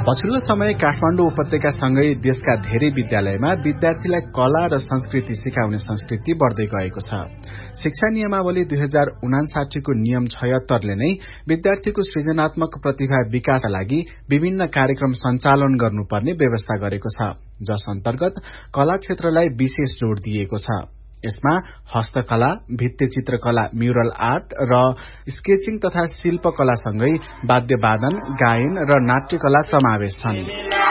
पछिल्लो समय काठमाडौँ उपत्यकासँगै देशका धेरै विद्यालयमा विद्यार्थीलाई कला र संस्कृति सिकाउने संस्कृति बढ्दै गएको छ। शिक्षा नियमावली 2059 को नियम 76 ले नै विद्यार्थीको सृजनात्मक प्रतिभा विकासका लागि विभिन्न कार्यक्रम सञ्चालन गर्नुपर्ने व्यवस्था गरेको छ, जस अन्तर्गत कला क्षेत्रलाई विशेष जोड़ दिएको छ। यसमा हस्तकला, भित्तेचित्रकला, म्युरल आर्ट र स्केचिङ तथा शिल्पकलासँगै वाद्यवादन, गायन र नाट्यकला समावेश छन्।